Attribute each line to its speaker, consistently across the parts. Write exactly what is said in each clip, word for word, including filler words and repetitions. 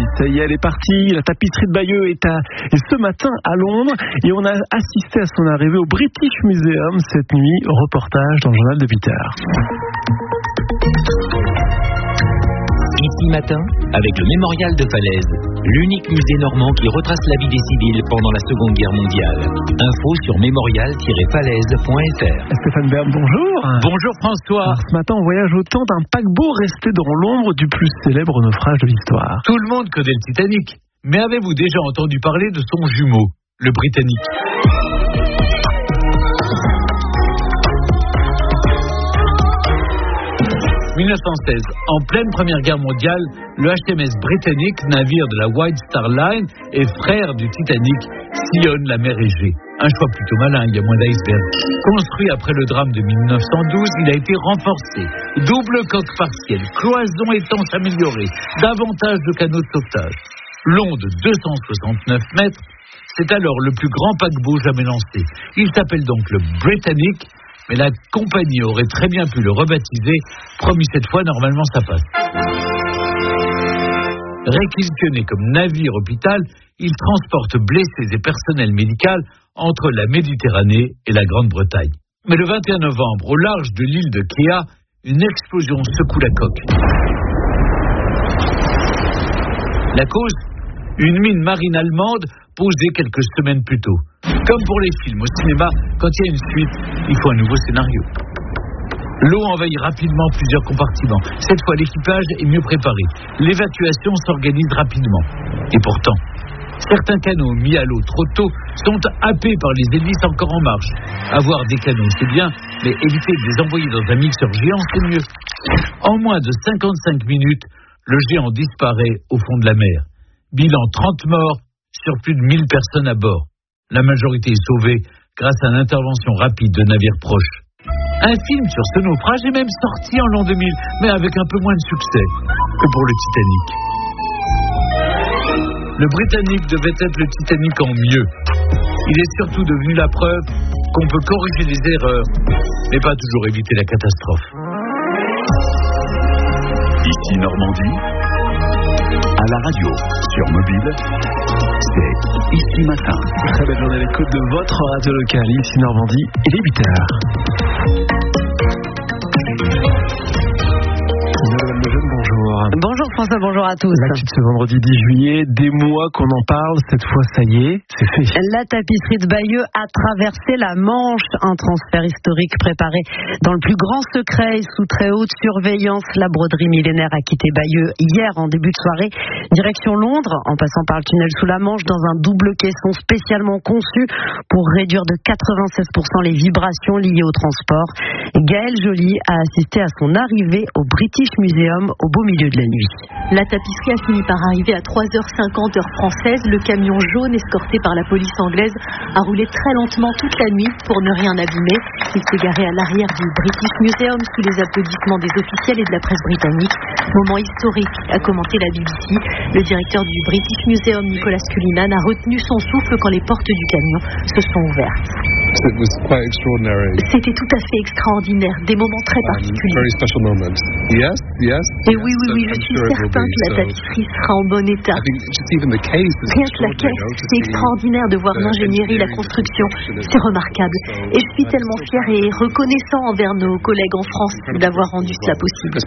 Speaker 1: Ça y est, elle est partie. La tapisserie de Bayeux est, à, est ce matin à Londres et on a assisté à son arrivée au British Museum cette nuit. Reportage dans le journal de huit heures.
Speaker 2: Ici matin, avec le Mémorial de Falaise, l'unique musée normand qui retrace la vie des civils pendant la Seconde Guerre mondiale. Info sur mémorial tiret falaise point f r.
Speaker 1: Stéphane Bern, bonjour.
Speaker 3: Bonjour François.
Speaker 1: Alors, ce matin, on voyage au temps d'un paquebot resté dans l'ombre du plus célèbre naufrage de l'histoire.
Speaker 3: Tout le monde connaît le Titanic, mais avez-vous déjà entendu parler de son jumeau, le Britannic ? dix-neuf cent seize, en pleine Première Guerre mondiale, le H M S Britannic, navire de la White Star Line et frère du Titanic, sillonne la mer Égée. Un choix plutôt malin, il y a moins d'icebergs. Construit après le drame de mille neuf cent douze, il a été renforcé. Double coque partielle, cloison étanche améliorée, davantage de canaux de sauvetage. Long de deux cent soixante-neuf mètres, c'est alors le plus grand paquebot jamais lancé. Il s'appelle donc le Britannic, mais la compagnie aurait très bien pu le rebaptiser. Promis cette fois, normalement ça passe. Réquisitionné comme navire hôpital, il transporte blessés et personnel médical entre la Méditerranée et la Grande-Bretagne. Mais le vingt et un novembre, au large de l'île de Kea, une explosion secoue la coque. La cause ? Une mine marine allemande posée quelques semaines plus tôt. Comme pour les films, au cinéma, quand il y a une suite, il faut un nouveau scénario. L'eau envahit rapidement plusieurs compartiments. Cette fois, l'équipage est mieux préparé. L'évacuation s'organise rapidement. Et pourtant, certains canaux mis à l'eau trop tôt sont happés par les hélices encore en marche. Avoir des canaux, c'est bien, mais éviter de les envoyer dans un mixeur géant, c'est mieux. En moins de cinquante-cinq minutes, le géant disparaît au fond de la mer. Bilan trente morts sur plus de mille personnes à bord. La majorité est sauvée grâce à l'intervention rapide de navires proches. Un film sur ce naufrage est même sorti en l'an deux mille, mais avec un peu moins de succès que pour le Titanic. Le Britannic devait être le Titanic en mieux. Il est surtout devenu la preuve qu'on peut corriger les erreurs, mais pas toujours éviter la catastrophe.
Speaker 4: Ici Normandie. À la radio, sur mobile, c'est Ici Matin.
Speaker 1: Très belle journée à l'écoute de votre radio locale, ici Normandie, il est huit heures. Bonjour.
Speaker 5: Bonjour François, bonjour à tous.
Speaker 1: L'actu de ce vendredi dix juillet, des mois qu'on en parle, cette fois ça y est, c'est fait.
Speaker 5: La tapisserie de Bayeux a traversé la Manche, un transfert historique préparé dans le plus grand secret et sous très haute surveillance. La broderie millénaire a quitté Bayeux hier en début de soirée, direction Londres, en passant par le tunnel sous la Manche dans un double caisson spécialement conçu pour réduire de quatre-vingt-seize pour cent les vibrations liées au transport. Gaël Joly a assisté à son arrivée au British Museum au beau milieu de la nuit.
Speaker 6: La tapisserie a fini par arriver à trois heures cinquante heure française. Le camion jaune escorté par la police anglaise a roulé très lentement toute la nuit pour ne rien abîmer. Il s'est garé à l'arrière du British Museum sous les applaudissements des officiels et de la presse britannique. Moment historique, a commenté la B B C. Le directeur du British Museum, Nicolas Cullinan, a retenu son souffle quand les portes du camion se sont ouvertes. C'était tout à fait extraordinaire, des moments très particuliers. Et oui, oui, oui, je suis certain que la tapisserie sera en bon état. Rien que la caisse, c'est extraordinaire de voir l'ingénierie, la construction, c'est remarquable. Et je suis tellement fier et reconnaissant envers nos collègues en France d'avoir rendu cela possible.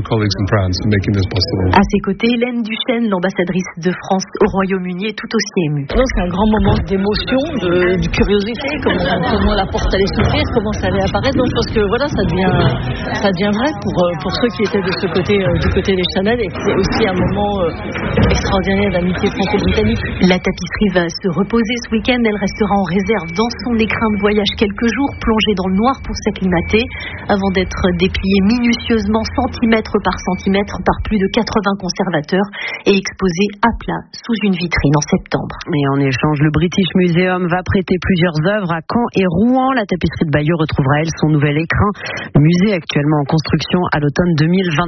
Speaker 6: À ses côtés, Hélène Duchesne, l'ambassadrice de France au Royaume-Uni, est tout aussi émue.
Speaker 7: C'est un grand moment d'émotion, de, de curiosité, comment, comment la porte allait s'ouvrir, comment ça allait apparaître. Donc je pense que voilà, ça devient, ça devient vrai pour, pour ceux qui étaient de ce côté, euh, du côté des Chanel, et c'est aussi un moment euh, extraordinaire d'amitié franco-britannique.
Speaker 6: La tapisserie va se reposer ce week-end. Elle restera en réserve dans son écrin de voyage quelques jours, plongée dans le noir pour s'acclimater, avant d'être dépliée minutieusement, centimètre par centimètre, par plus de quatre-vingts conservateurs et exposée à plat sous une vitrine en septembre.
Speaker 5: Et en échange, le British Museum va prêter plusieurs œuvres à Caen et Rouen. La tapisserie de Bayeux retrouvera, elle, son nouvel écrin. Le musée actuellement en construction à l'automne deux mille vingt-cinq.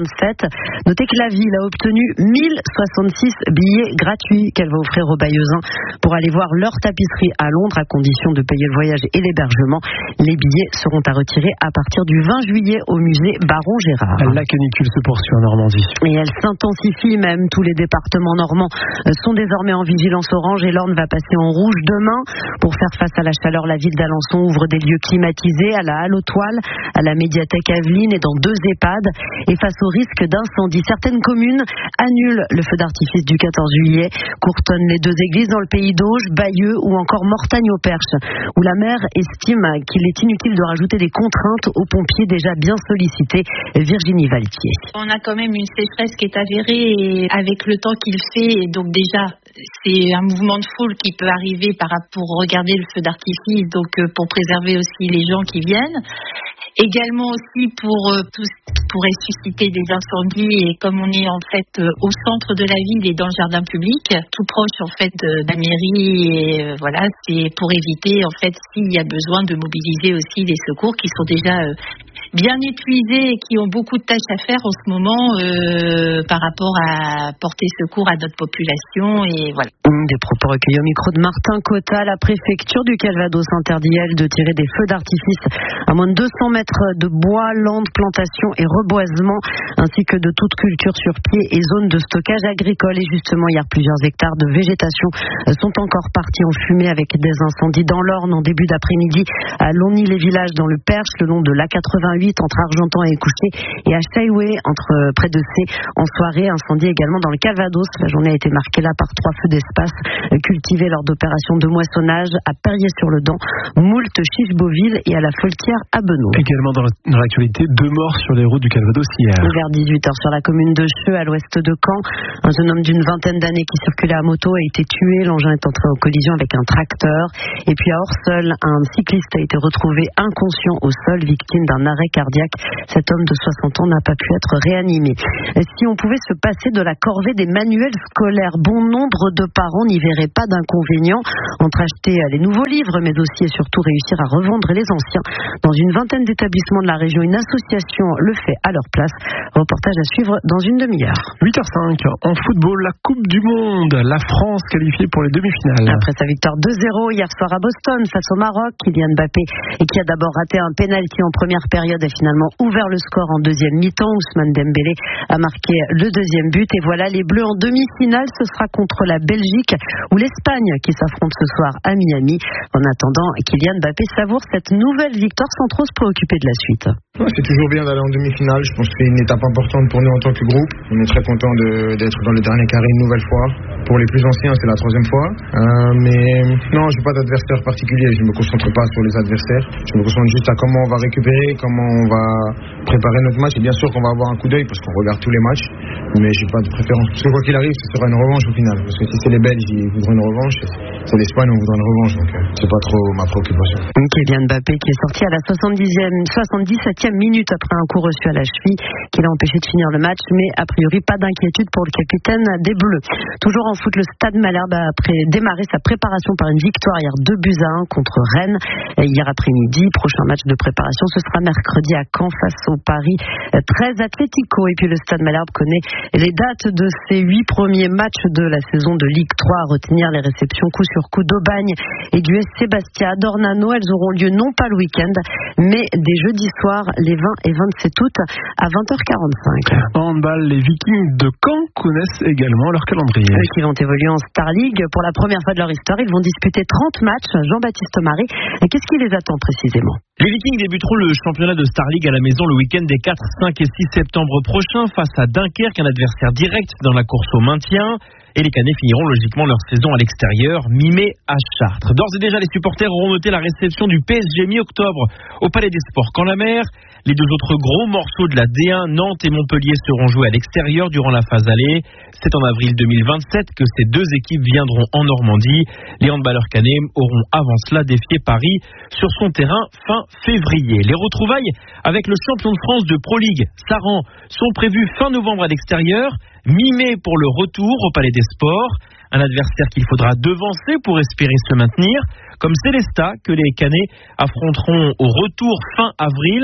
Speaker 5: vingt-sept. Notez que la ville a obtenu mille soixante-six billets gratuits qu'elle va offrir aux Bayeuxins pour aller voir leur tapisserie à Londres, à condition de payer le voyage et l'hébergement. Les billets seront à retirer à partir du vingt juillet au musée Baron Gérard.
Speaker 1: La canicule se poursuit en Normandie.
Speaker 5: Et elle s'intensifie même. Tous les départements normands sont désormais en vigilance orange et l'Orne va passer en rouge demain. Pour faire face à la chaleur, la ville d'Alençon ouvre des lieux climatisés à la Halle aux Toiles, à la médiathèque Aveline et dans deux EHPAD. Et face au risque d'incendie, certaines communes annulent le feu d'artifice du quatorze juillet. Courtonnent les deux églises dans le pays d'Auge, Bayeux ou encore Mortagne-au-Perche, où la maire estime qu'il est inutile de rajouter des contraintes aux pompiers déjà bien sollicités. Virginie Valtier.
Speaker 8: On a quand même une sécheresse qui est avérée et avec le temps qu'il fait, et donc déjà c'est un mouvement de foule qui peut arriver par, pour regarder le feu d'artifice, donc pour préserver aussi les gens qui viennent. Également aussi pour euh, tout ce qui pourrait susciter des incendies, et comme on est en fait euh, au centre de la ville et dans le jardin public, tout proche en fait de, de la mairie, et euh, voilà, c'est pour éviter en fait s'il y a besoin de mobiliser aussi les secours qui sont déjà euh, bien épuisés et qui ont beaucoup de tâches à faire en ce moment euh, par rapport à porter secours à notre population, et voilà.
Speaker 5: Des propos recueillis au micro de Martin Cotta. La préfecture du Calvados interdit, elle, de tirer des feux d'artifice à moins de deux cents mètres de bois, landes, plantations et reboisement, ainsi que de toute culture sur pied et zones de stockage agricole. Et justement, hier, plusieurs hectares de végétation sont encore partis en fumée avec des incendies dans l'Orne en début d'après-midi, à Longny-les-Villages dans le Perche, le long de l'A quatre-vingt-huit entre Argentan et Écouché, et à Chailloué entre près de C en soirée. Incendie également dans le Calvados. La journée a été marquée là par trois feux d'espace cultivés lors d'opérations de moissonnage à Perrier-sur-le-Dent, Moult, Chiche-Beauville et à la Foltière à Benoît.
Speaker 1: Également dans l'actualité, deux morts sur les routes du Calvados hier.
Speaker 5: Vers dix-huit heures sur la commune de Cheux, à l'ouest de Caen, un jeune homme d'une vingtaine d'années qui circulait à moto a été tué. L'engin est entré en collision avec un tracteur. Et puis à Orseul, un cycliste a été retrouvé inconscient au sol, victime d'un arrêt cardiaque. Cet homme de soixante ans n'a pas pu être réanimé. Si on pouvait se passer de la corvée des manuels scolaires, bon nombre de parents n'y verraient pas d'inconvénient entre acheter les nouveaux livres, mais aussi et surtout réussir à revendre les anciens. Dans une vingtaine d'établissements de la région, une association le fait à leur place. Reportage à suivre dans une demi-heure.
Speaker 1: huit heures cinq, en football, la Coupe du Monde. La France qualifiée pour les demi-finales.
Speaker 5: Après sa victoire deux zéro hier soir à Boston face au Maroc, Kylian Mbappé, et qui a d'abord raté un pénalty en première période, a finalement ouvert le score en deuxième mi-temps. Ousmane Dembélé a marqué le deuxième but. Et voilà, les Bleus en demi-finale, ce sera contre la Belgique ou l'Espagne qui s'affrontent ce soir à Miami. En attendant, Kylian Mbappé savoure cette nouvelle victoire sans trop se préoccuper de la suite.
Speaker 9: Ouais, c'est toujours bien d'aller en demi-finale. Je pense que c'est une étape importante pour nous en tant que groupe. On est très content de, d'être dans le dernier carré une nouvelle fois. Pour les plus anciens, c'est la troisième fois. Euh, mais non, je n'ai pas d'adversaire particulier. Je ne me concentre pas sur les adversaires. Je me concentre juste à comment on va récupérer, comment on va préparer notre match. Et bien sûr qu'on va avoir un coup d'œil parce qu'on regarde tous les matchs. Mais je n'ai pas de préférence. Parce que quoi qu'il arrive, ce sera une revanche au final. Parce que si c'est les Belges, ils voudront une revanche. C'est l'Espagne, on voudra une revanche. Donc euh, c'est pas trop ma préoccupation.
Speaker 5: Kylian Mbappé qui est sorti à la soixante-dixième, soixante-dix-septième minute après un coup reçu à la cheville qui l'a empêché de finir le match, mais a priori pas d'inquiétude pour le capitaine des Bleus. Toujours en foot, le Stade Malherbe a démarré sa préparation par une victoire hier deux buts à un contre Rennes hier après-midi. Prochain match de préparation, ce sera mercredi à Caen face au Paris treize Atlético. Et puis le Stade Malherbe connaît les dates de ses huit premiers matchs de la saison de Ligue trois, à retenir les réceptions coup sur coup d'Aubagne et du S C Bastia à Dornano. Elles auront lieu non pas le week-end, mais dès jeudi soir, les vingt et vingt-sept août à vingt heures quarante-cinq.
Speaker 1: En handball, les Vikings de Caen connaissent également leur calendrier.
Speaker 5: Eux qui vont évoluer en Star League pour la première fois de leur histoire, ils vont disputer trente matchs. Jean-Baptiste Marie, qu'est-ce qui les attend précisément?
Speaker 10: Les Vikings débuteront le championnat de Star League à la maison le week-end des quatre, cinq et six septembre prochains face à Dunkerque, un adversaire direct dans la course au maintien. Et les Canets finiront logiquement leur saison à l'extérieur, mi-mai à Chartres. D'ores et déjà, les supporters auront noté la réception du P S G mi-octobre au Palais des Sports Caen-la-Mer. Les deux autres gros morceaux de la D un, Nantes et Montpellier, seront joués à l'extérieur durant la phase aller. C'est en avril deux mille vingt-sept que ces deux équipes viendront en Normandie. Les handballeurs canets auront avant cela défié Paris sur son terrain fin février. Les retrouvailles avec le champion de France de Pro League, Saran, sont prévues fin novembre à l'extérieur, mi-mai pour le retour au Palais des Sports. Un adversaire qu'il faudra devancer pour espérer se maintenir, comme Célestat que les Canets affronteront au retour fin avril.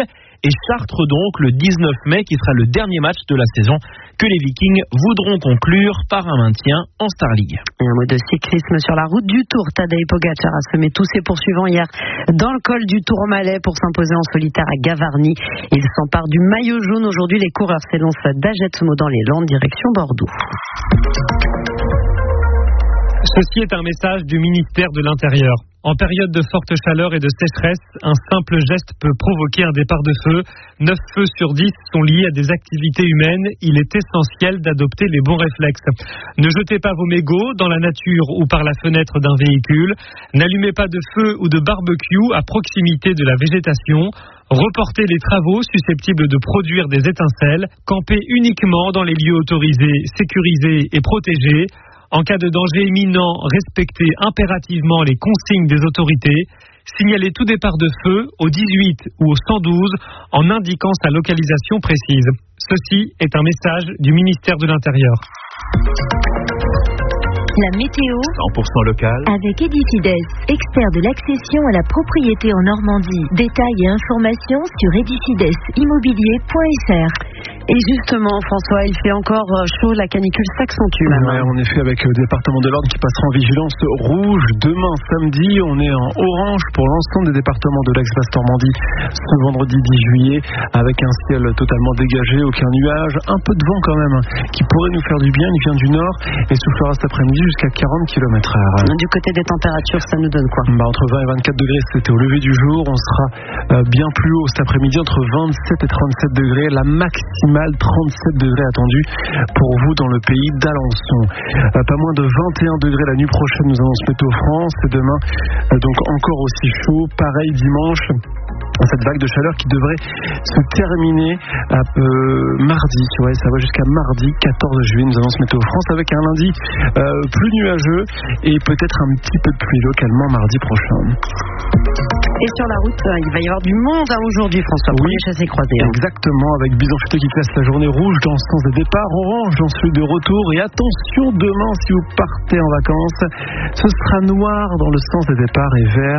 Speaker 10: et Chartres donc le dix-neuf mai qui sera le dernier match de la saison que les Vikings voudront conclure par un maintien en Star League.
Speaker 5: Et un mot de cyclisme sur la route du Tour. Tadej Pogačar a semé tous ses poursuivants hier dans le col du Tourmalet pour s'imposer en solitaire à Gavarnie. Il s'empare du maillot jaune. Aujourd'hui, les coureurs s'élancent d'Agetmo dans les Landes, direction Bordeaux.
Speaker 11: Ceci est un message du ministère de l'Intérieur. En période de forte chaleur et de sécheresse, un simple geste peut provoquer un départ de feu. neuf feux sur dix sont liés à des activités humaines. Il est essentiel d'adopter les bons réflexes. Ne jetez pas vos mégots dans la nature ou par la fenêtre d'un véhicule. N'allumez pas de feu ou de barbecue à proximité de la végétation. Reportez les travaux susceptibles de produire des étincelles. Campez uniquement dans les lieux autorisés, sécurisés et protégés. En cas de danger imminent, respectez impérativement les consignes des autorités. Signalez tout départ de feu au dix-huit ou au cent douze en indiquant sa localisation précise. Ceci est un message du ministère de l'Intérieur.
Speaker 12: La météo
Speaker 2: cent pour cent local
Speaker 12: avec Edifides, expert de l'accession à la propriété en Normandie. Détails et informations sur edifides immobilier point f r.
Speaker 5: Et justement, François, il fait encore chaud, la canicule s'accentue.
Speaker 1: Ouais, en effet, avec le département de l'Orne qui passera en vigilance rouge demain samedi, on est en orange pour l'ensemble des départements de l'Aix-Basse Normandie ce vendredi dix juillet, avec un ciel totalement dégagé, aucun nuage, un peu de vent quand même, qui pourrait nous faire du bien. Il vient du nord et soufflera cet après-midi jusqu'à quarante kilomètres heure.
Speaker 5: Du côté des températures, ça nous donne quoi?
Speaker 1: Bah, entre vingt et vingt-quatre degrés, c'était au lever du jour. On sera euh, bien plus haut cet après-midi, entre vingt-sept et trente-sept degrés. La maximale trente-sept degrés attendus pour vous dans le pays d'Alençon. Euh, pas moins de vingt et un degrés la nuit prochaine, nous annonce Météo France. Et demain, euh, donc encore aussi chaud. Pareil dimanche. Cette vague de chaleur qui devrait se terminer à, euh, mardi. Ouais, ça va jusqu'à mardi quatorze juillet, nous annonce Météo France, avec un lundi euh, plus nuageux et peut-être un petit peu de pluie localement mardi prochain.
Speaker 5: Et sur la route, il va y avoir du monde hein, aujourd'hui, François.
Speaker 1: Oui,
Speaker 5: chassé croisé. Hein.
Speaker 1: Exactement, avec Bison Futé qui classe la journée rouge dans le sens des départs, orange dans celui de retour. Et attention, demain, si vous partez en vacances, ce sera noir dans le sens des départs et vert